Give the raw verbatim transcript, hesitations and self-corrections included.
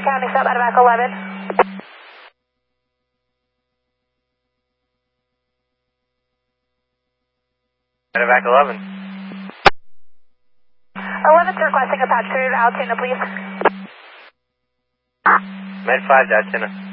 County, stop out of Echo eleven. Out of Echo eleven. eleven's requesting a patch through to Altoona, please. Med five to Altoona.